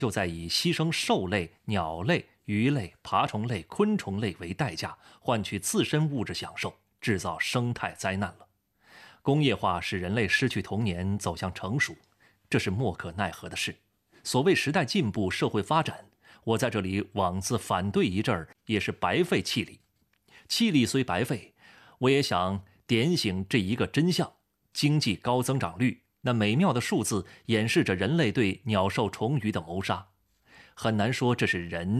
就在以牺牲兽类、鸟类、鱼类、爬虫类、昆虫类为代价，换取自身物质享受，制造生态灾难了。工业化使人类失去童年，走向成熟，这是莫可奈何的事。所谓时代进步、社会发展，我在这里妄自反对一阵儿，也是白费气力。气力虽白费，我也想点醒这一个真相：经济高增长率，那美妙的数字掩饰着人类对鸟兽虫鱼的谋杀。很难说这是人